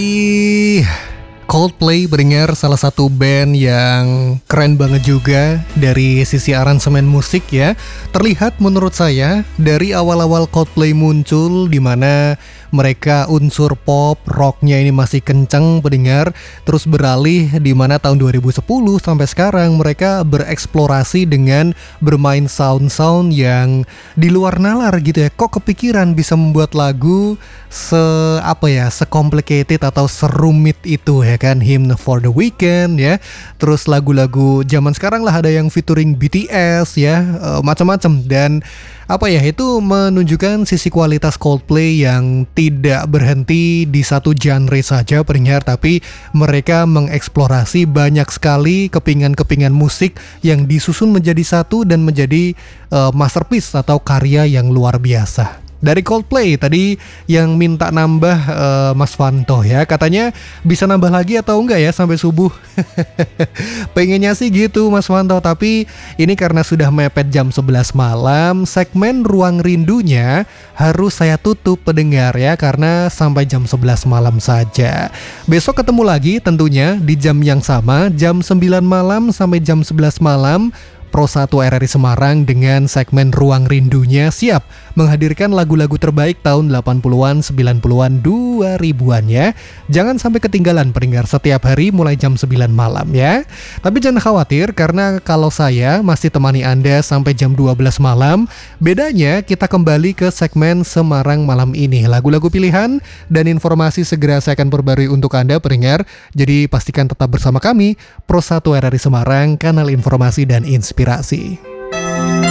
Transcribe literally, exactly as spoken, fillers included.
Ih, Coldplay pendengar salah satu band yang keren banget juga dari sisi aransemen musik ya. Terlihat menurut saya dari awal-awal Coldplay muncul di mana mereka unsur pop, rocknya ini masih kenceng pendengar. Terus beralih di mana tahun dua ribu sepuluh sampai sekarang mereka bereksplorasi dengan bermain sound-sound yang di luar nalar gitu ya. Kok kepikiran bisa membuat lagu se apa ya, se-complicated atau serumit itu ya kan, Hymn for the Weekend ya. Terus lagu-lagu zaman sekarang lah ada yang featuring B T S ya, e, macam-macam. Dan apa ya, itu menunjukkan sisi kualitas Coldplay yang tidak berhenti di satu genre saja pendengar, tapi mereka mengeksplorasi banyak sekali kepingan-kepingan musik yang disusun menjadi satu dan menjadi uh, masterpiece atau karya yang luar biasa. Dari Coldplay tadi yang minta nambah uh, Mas Vanto ya, katanya bisa nambah lagi atau enggak ya sampai subuh. Pengennya sih gitu Mas Vanto, tapi ini karena sudah mepet jam sebelas malam, segmen Ruang Rindunya harus saya tutup pendengar ya, karena sampai jam sebelas malam saja. Besok ketemu lagi tentunya di jam yang sama, jam sembilan malam sampai jam sebelas malam. Pro satu R R I Semarang dengan segmen Ruang Rindunya siap menghadirkan lagu-lagu terbaik tahun delapan puluhan, sembilan puluhan, dua ribuan ya. Jangan sampai ketinggalan pendengar setiap hari mulai jam sembilan malam ya. Tapi jangan khawatir karena kalau saya masih temani Anda sampai jam dua belas malam, bedanya kita kembali ke segmen Semarang malam ini. Lagu-lagu pilihan dan informasi segera saya akan perbarui untuk Anda pendengar. Jadi pastikan tetap bersama kami Pro satu R R I Semarang, kanal informasi dan inspirasi.